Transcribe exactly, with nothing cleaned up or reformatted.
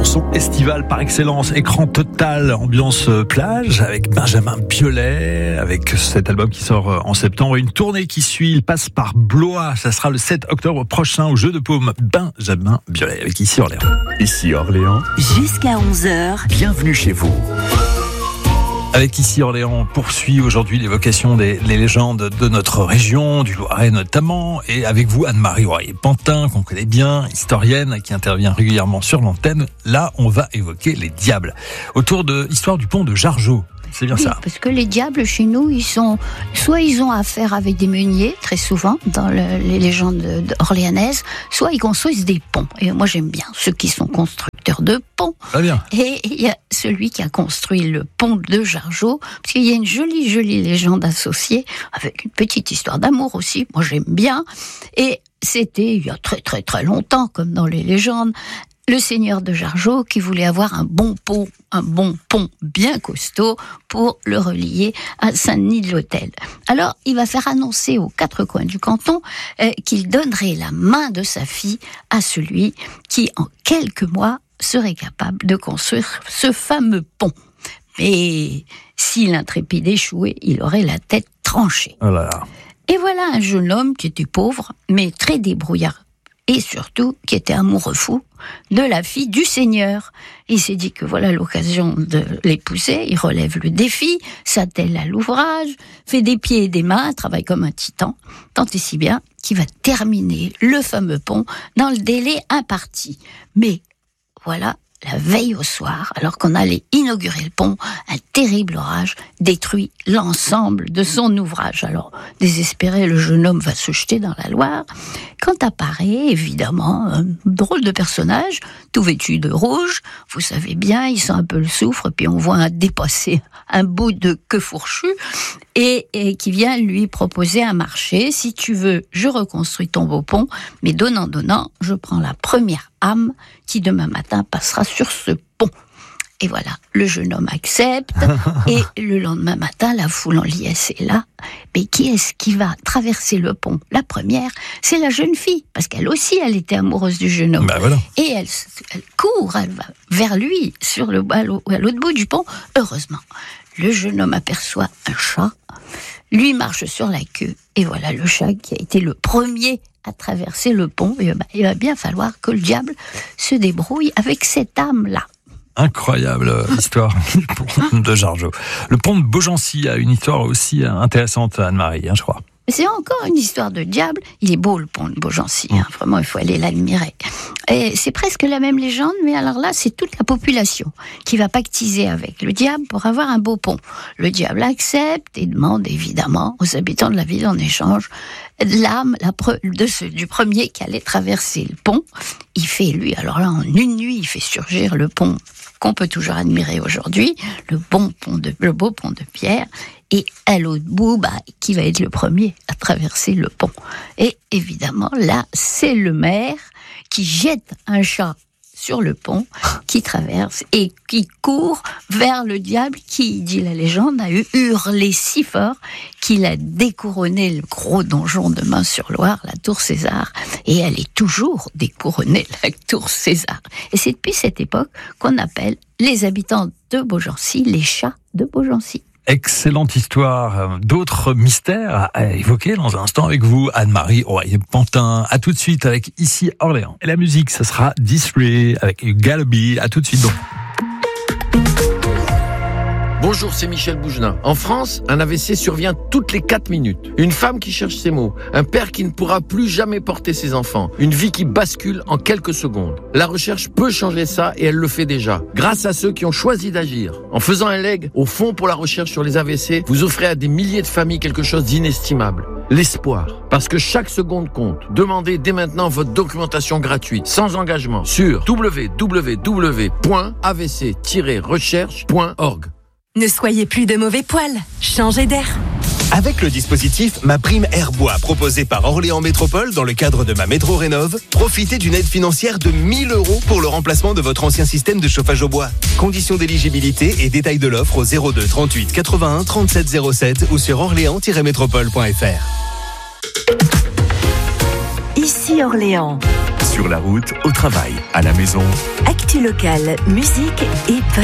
chanson estivale par excellence, écran total, ambiance plage, avec Benjamin Biolay, avec cet album qui sort en septembre, une tournée qui suit, il passe par Blois, ça sera le sept octobre prochain au Jeu de Paume. Benjamin Biolay, avec Ici Orléans. Ici Orléans. Jusqu'à onze heures. Bienvenue chez vous. Avec Ici Orléans, on poursuit aujourd'hui l'évocation des les légendes de notre région, du Loiret notamment, et avec vous Anne-Marie Oreiller-Pantin, qu'on connaît bien, historienne, qui intervient régulièrement sur l'antenne. Là, on va évoquer les diables, autour de l'histoire du pont de Jargeau. C'est bien oui, ça. Parce que les diables chez nous, ils sont soit ils ont affaire avec des meuniers très souvent dans le, les légendes de, de orléanaises, soit ils construisent des ponts. Et moi j'aime bien ceux qui sont constructeurs de ponts. Très bien. Et il y a celui qui a construit le pont de Jargeau, parce qu'il y a une jolie jolie légende associée avec une petite histoire d'amour aussi. Moi j'aime bien. Et c'était il y a très très très longtemps, comme dans les légendes. Le seigneur de Jargeau qui voulait avoir un bon pont, un bon pont bien costaud pour le relier à Saint-Denis de l'Hôtel. Alors, il va faire annoncer aux quatre coins du canton euh, qu'il donnerait la main de sa fille à celui qui, en quelques mois, serait capable de construire ce fameux pont. Mais si l'intrépide échouait, il aurait la tête tranchée. Oh là là. Et voilà un jeune homme qui était pauvre, mais très débrouillard. Et surtout, qui était amoureux fou de la fille du seigneur. Il s'est dit que voilà l'occasion de l'épouser, il relève le défi, s'attelle à l'ouvrage, fait des pieds et des mains, travaille comme un titan, tant et si bien qu'il va terminer le fameux pont dans le délai imparti. Mais voilà, la veille au soir, alors qu'on allait inaugurer le pont, un terrible orage détruit l'ensemble de son ouvrage. Alors, désespéré, le jeune homme va se jeter dans la Loire, quand apparaît, évidemment, un drôle de personnage, tout vêtu de rouge. Vous savez bien, il sent un peu le soufre, puis on voit un dépasser un bout de queue fourchue, et, et qui vient lui proposer un marché. Si tu veux, je reconstruis ton beau pont, mais donnant, donnant, je prends la première âme qui demain matin passera sur ce pont. Et voilà, le jeune homme accepte, et le lendemain matin, la foule en liesse est là. Mais qui est-ce qui va traverser le pont ? La première, c'est la jeune fille, parce qu'elle aussi, elle était amoureuse du jeune homme. Ben voilà. Et elle, elle court, elle va vers lui, sur le, à l'autre bout du pont. Heureusement, le jeune homme aperçoit un chat, lui marche sur la queue, et voilà le chat qui a été le premier à traverser le pont. Et ben, il va bien falloir que le diable se débrouille avec cette âme-là. Incroyable histoire du pont de Jargeau. Le pont de Beaugency a une histoire aussi intéressante, Anne-Marie, hein, je crois. C'est encore une histoire de diable. Il est beau le pont de Beaugency, hein. Vraiment il faut aller l'admirer. Et c'est presque la même légende, mais alors là c'est toute la population qui va pactiser avec le diable pour avoir un beau pont. Le diable accepte et demande évidemment aux habitants de la ville en échange l'âme la pre- de ce, du premier qui allait traverser le pont. Il fait lui, alors là en une nuit, il fait surgir le pont qu'on peut toujours admirer aujourd'hui, le bon pont de, le beau pont de pierre. Et à l'autre bout, bah, qui va être le premier à traverser le pont. Et évidemment, là, c'est le maire qui jette un chat sur le pont, qui traverse et qui court vers le diable qui, dit la légende, a eu hurlé si fort qu'il a découronné le gros donjon de Main-sur-Loire, la tour César, et elle est toujours découronnée, la tour César. Et c'est depuis cette époque qu'on appelle les habitants de Beaugency les chats de Beaugency. Excellente histoire. D'autres mystères à évoquer dans un instant avec vous, Anne-Marie Oreiller-Pantin. À tout de suite avec Ici Orléans. Et la musique, ce sera Display avec Galaby. À tout de suite donc. Bonjour, c'est Michel Bougenin. En France, un A V C survient toutes les quatre minutes. Une femme qui cherche ses mots. Un père qui ne pourra plus jamais porter ses enfants. Une vie qui bascule en quelques secondes. La recherche peut changer ça et elle le fait déjà. Grâce à ceux qui ont choisi d'agir. En faisant un leg au Fonds pour la recherche sur les A V C, vous offrez à des milliers de familles quelque chose d'inestimable. L'espoir. Parce que chaque seconde compte. Demandez dès maintenant votre documentation gratuite, sans engagement, sur w w w point a v c tiret recherche point org. Ne soyez plus de mauvais poils, changez d'air. Avec le dispositif Ma Prime Air Bois proposé par Orléans Métropole dans le cadre de ma Métro Rénov', profitez d'une aide financière de mille euros pour le remplacement de votre ancien système de chauffage au bois. Conditions d'éligibilité et détails de l'offre au zéro deux trente-huit quatre-vingt-un trente-sept zéro sept ou sur orléans tiret métropole point f r. Ici Orléans. Sur la route, au travail, à la maison. Actu locale, musique et